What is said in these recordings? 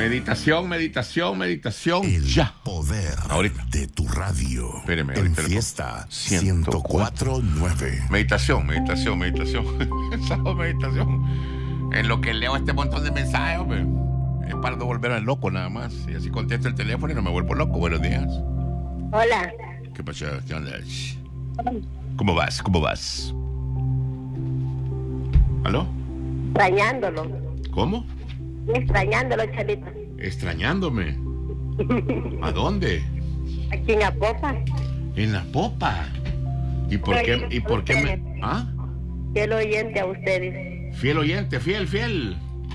Meditación. El ya. Poder Ahorita. de tu radio. Espéreme, en ahorita Fiesta 104.9. 104.9. Meditación. Sábado meditación. En lo que leo este montón de mensajes, hombre. Es para no volverme loco nada más. Y así contesto el teléfono y no me vuelvo loco. Buenos días. Hola. ¿Qué pasó? ¿Qué onda? ¿Cómo vas? ¿Aló? Extrañándolo. ¿Cómo? Extrañándolo, Chalito. Extrañándome. ¿A dónde? Aquí en Apopa. En la popa. ¿Y por qué me...? ¿Ah? Fiel oyente a ustedes. Fiel oyente, fiel.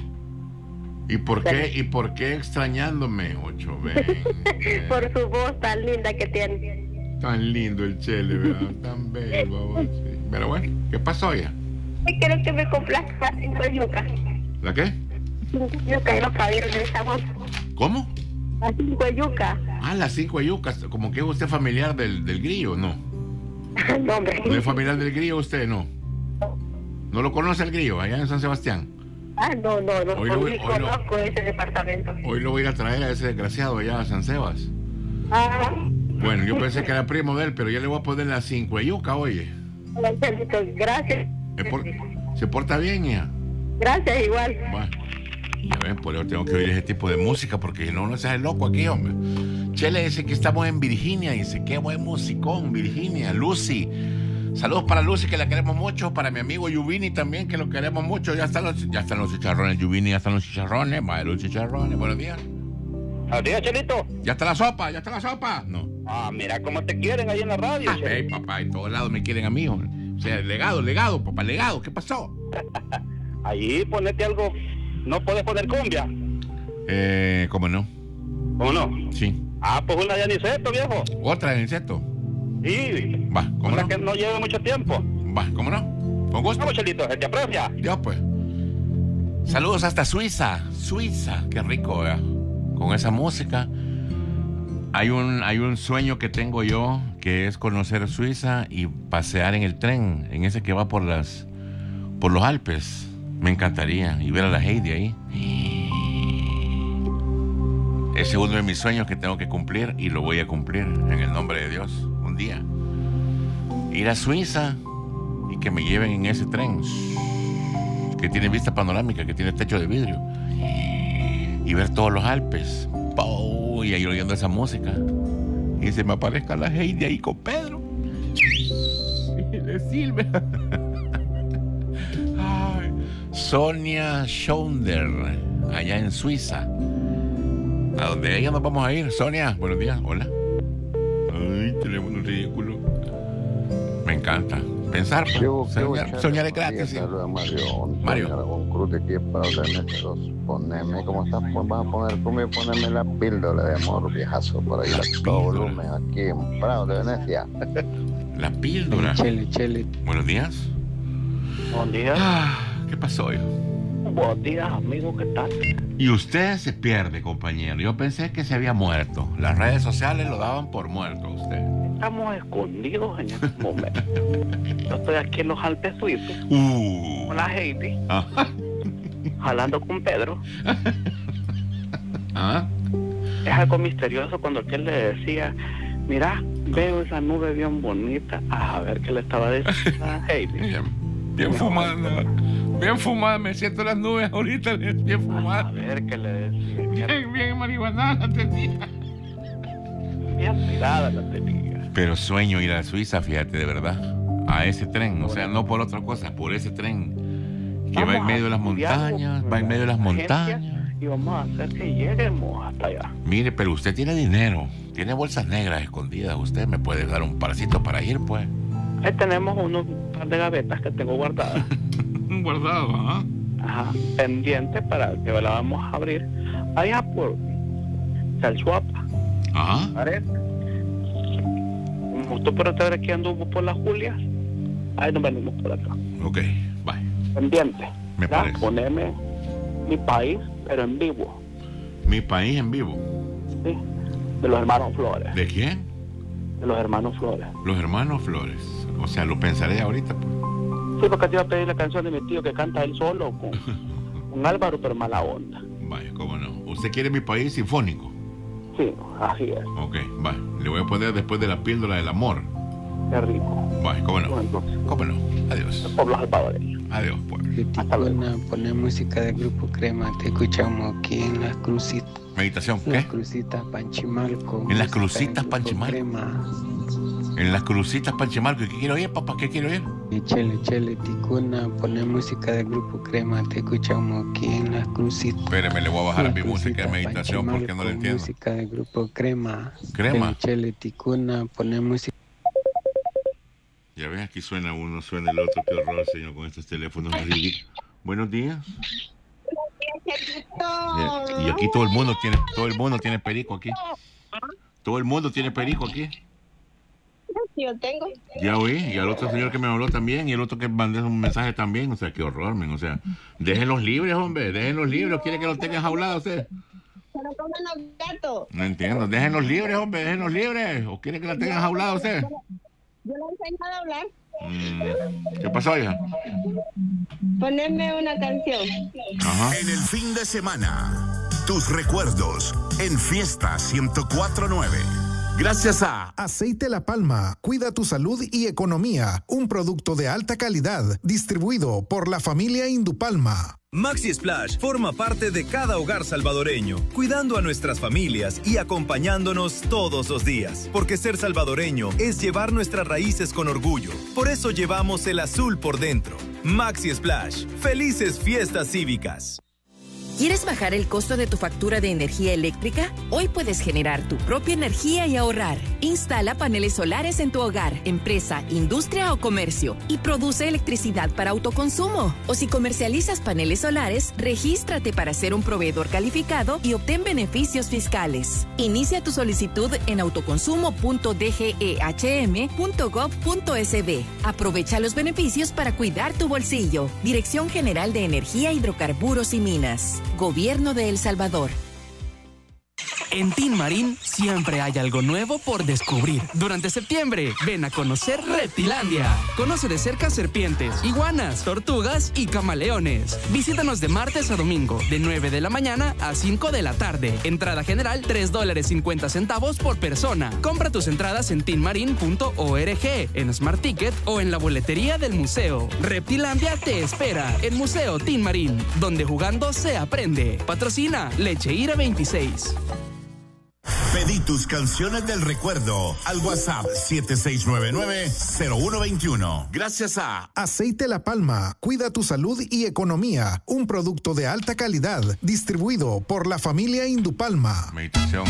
¿Y por qué extrañándome, Ocho? Por su voz tan linda que tiene. Tan lindo el Chele, ¿verdad? Tan bello, babón, sí. Pero bueno, ¿qué pasó ya? Quiero que me complazca las 5 yucas. ¿La qué? 5 yucas y los caballeros de esa voz. ¿Cómo? Las 5 yucas. Ah, las 5 yucas. Como que es usted familiar del grillo, ¿no? No, hombre. ¿No es familiar del grillo usted, no? ¿No lo conoce el grillo allá en San Sebastián? No. Hoy lo voy- Conozco ese departamento. Hoy lo voy a ir a traer a ese desgraciado allá a San Sebas. Ah, Bueno, yo pensé que era primo de él, pero ya le voy a poner las 5 yucas, oye. hola, Chalito. Gracias. ¿Se porta bien, hija? Gracias, igual. Bueno, ya ven, por eso tengo que oír ese tipo de música, porque si no, no se hace loco aquí, hombre. Chele dice que estamos en Virginia, dice, qué buen musicón, Virginia. Lucy, saludos para Lucy, que la queremos mucho, para mi amigo Yuvini también, que lo queremos mucho. Ya están los chicharrones, Yuvini, ya están los chicharrones, madre, los chicharrones, buenos días. Buenos días, Chelito. ¿Ya está la sopa? No. Mira cómo te quieren ahí en la radio. Hey, papá, en todos lados me quieren a mí, hombre. O sea, legado, papá, ¿qué pasó? Ahí ponete algo. ¿No puedes poner cumbia? ¿Cómo no? ¿O no? Sí. Pues una de Aniceto, viejo. ¿Otra de insecto? Sí. Va, ¿cómo Una no? que no lleve mucho tiempo. Va, ¿cómo no? Con gusto. Vamos, Chelito, se te aprecia. Ya pues. Saludos hasta Suiza, qué rico, ¿verdad? Con esa música. Hay un sueño que tengo yo, que es conocer Suiza y pasear en el tren, en ese que va por los Alpes. Me encantaría, y ver a la Heidi ahí. Ese es uno de mis sueños que tengo que cumplir, y lo voy a cumplir en el nombre de Dios, un día. Ir a Suiza y que me lleven en ese tren que tiene vista panorámica, que tiene techo de vidrio, y ver todos los Alpes. ¡Pow! Y ahí oyendo esa música, y se me aparezca la Heidi ahí con Pedro y le Silvia. Ay, Sonia Schonder, allá en Suiza, a donde ella nos vamos a ir. Sonia, buenos días, hola. Ay, teléfono ridículo. Me encanta pensar, soñar es gratis. Sí. Mario. Con Cruz de aquí para poneme, ¿cómo estás? Pues vas a poner conmigo, poneme la píldora de amor, viejazo, por ahí a todo volumen, aquí en Prado de Venecia. La píldora. Chele. Buenos días. Buen día. ¿Qué pasó, hijo? Buenos días, amigo, ¿qué tal? Y usted se pierde, compañero. Yo pensé que se había muerto. Las redes sociales lo daban por muerto a usted. Estamos escondidos en este momento. Yo estoy aquí en los Alpes suizos con la Heidi, jalando con Pedro. Es algo misterioso cuando aquel le decía, mira, veo esa nube bien bonita. A ver qué le estaba diciendo a Heidi. Bien fumada, me siento las nubes ahorita, bien fumada. A ver qué le decía. Bien marihuana la tenía. Bien tirada la tenía. Pero sueño ir a Suiza, fíjate, de verdad. A ese tren, o sea, no por otra cosa, por ese tren que va en medio de las montañas, Y vamos a hacer que lleguemos hasta allá. Mire, pero usted tiene dinero, tiene bolsas negras escondidas. Usted me puede dar un parcito para ir, pues. Ahí tenemos unos par de gavetas que tengo guardadas. Guardado, ajá. Ajá, pendiente para que la vamos a abrir allá por Salsuapa. Ajá. ¿Vale? Justo por estar aquí anduvo por las Julias. Ahí nos venimos por acá. Ok, bye. Pendiente. Me parece. Poneme Mi País, pero en vivo. Mi País en vivo. Sí, de los hermanos Flores. ¿De quién? De los hermanos Flores. Los hermanos Flores. O sea, lo pensaré ahorita, pues. Sí, porque te iba a pedir la canción de mi tío que canta él solo con Álvaro, pero mala onda. Vaya, cómo no. ¿Usted quiere mi país sinfónico? Sí, así es. Ok, va. Le voy a poner después de la píldora del amor. Qué rico. Va, cómo no. Bueno, entonces, ¿Cómo no? Adiós. el pueblo salvadoreño. Adiós, pueblo. Hasta luego. Poner música del grupo Crema. Te escuchamos aquí en las crucitas. Meditación, Las ¿qué? crucitas Panchimalco. En las música crucitas del grupo Panchimalco. Crema. En las crucitas Panchimalco. ¿Qué quiero oír, papá? ¿Qué quiero oír? Y chele, ticuna. Poner música del grupo Crema. Te escuchamos aquí en las crucitas. Espéreme, le voy a bajar a Las mi música de crucitas meditación porque no Panchimalco, le entiendo. Música del grupo Crema. Crema. Chele, ticuna. Poner música. Ya ves, aquí suena uno, suena el otro. Qué horror, señor, con estos teléfonos. Buenos días. Y aquí todo el mundo tiene perico aquí. Todo el mundo tiene perico aquí. Yo tengo. Ya oí, y al otro señor que me habló también, y el otro que mandé un mensaje también. O sea, qué horror, men. O sea, déjenlos libres, hombre, déjenlos libres. ¿Quiere que los tengan jaulados usted? Pero comen los gatos. No entiendo, déjenlos libres, hombre, déjenlos libres. ¿O quiere que los tengan jaulados usted? Yo no he enseñado a hablar. ¿Qué pasó, hija? Ponerme una canción. Ajá. En el fin de semana, tus recuerdos en Fiesta 104.9. Gracias a Aceite La Palma, cuida tu salud y economía. Un producto de alta calidad, distribuido por la familia Indupalma. Maxi Splash forma parte de cada hogar salvadoreño, cuidando a nuestras familias y acompañándonos todos los días. Porque ser salvadoreño es llevar nuestras raíces con orgullo. Por eso llevamos el azul por dentro. Maxi Splash. Felices fiestas cívicas. ¿Quieres bajar el costo de tu factura de energía eléctrica? Hoy puedes generar tu propia energía y ahorrar. Instala paneles solares en tu hogar, empresa, industria o comercio y produce electricidad para autoconsumo. O si comercializas paneles solares, regístrate para ser un proveedor calificado y obtén beneficios fiscales. Inicia tu solicitud en autoconsumo.dgehm.gov.sb. Aprovecha los beneficios para cuidar tu bolsillo. Dirección General de Energía, Hidrocarburos y Minas. Gobierno de El Salvador. En Tin Marín siempre hay algo nuevo por descubrir. Durante septiembre, ven a conocer Reptilandia. Conoce de cerca serpientes, iguanas, tortugas y camaleones. Visítanos de martes a domingo, de 9 de la mañana a 5 de la tarde. Entrada general, $3.50 por persona. Compra tus entradas en tinmarin.org, en Smart Ticket o en la boletería del museo. Reptilandia te espera en Museo Tin Marín, donde jugando se aprende. Patrocina Leche Ira 26. Pedí tus canciones del recuerdo al WhatsApp 7699-0121. Gracias a Aceite La Palma, cuida tu salud y economía. Un producto de alta calidad, distribuido por la familia Indupalma. Meditación.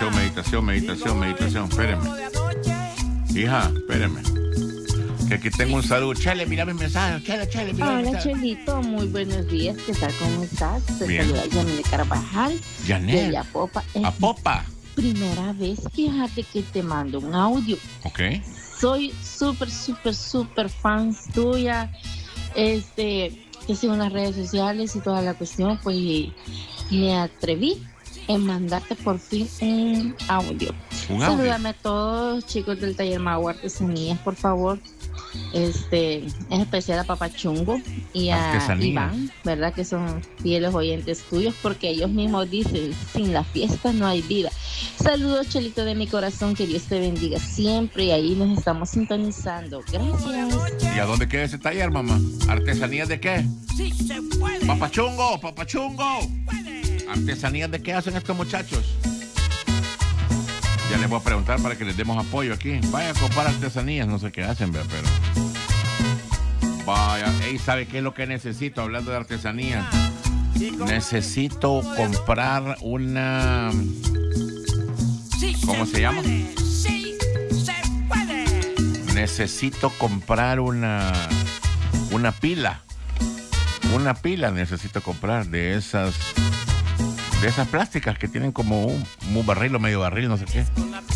Espéreme. Hija, espéreme. Que aquí tengo un saludo. Chele, mira mis mensajes. Chele, mira mis Hola, mensajes. Chelito, muy buenos días. ¿Qué tal? ¿Cómo estás? Te Bien. saluda Janet Carvajal. Janet. De Apopa. A Popa. Primera vez, fíjate que te mando un audio. Ok. Soy súper fan tuya. Te sigo en las redes sociales y toda la cuestión, pues me atreví en mandarte por fin un audio. Salúdame a todos, chicos del taller Mago Artesanías, por favor. En especial a Papá Chungo y a Artesanías. Iván, ¿verdad? Que son fieles oyentes tuyos, porque ellos mismos dicen, sin la fiesta no hay vida. Saludos, Chelito, de mi corazón, que Dios te bendiga siempre, y ahí nos estamos sintonizando. Gracias. ¿Y a dónde queda ese taller, mamá? ¿Artesanías de qué? Sí se puede. Papachungo. ¿Artesanías de qué hacen estos muchachos? Ya les voy a preguntar para que les demos apoyo aquí. Vaya a comprar artesanías, no sé qué hacen, pero... Vaya, ¿sabe qué es lo que necesito? Hablando de artesanías. Necesito comprar una... ¿Cómo se llama? Sí se puede. Necesito comprar una pila. Una pila necesito comprar de esas plásticas que tienen como un barril o medio barril, no sé qué.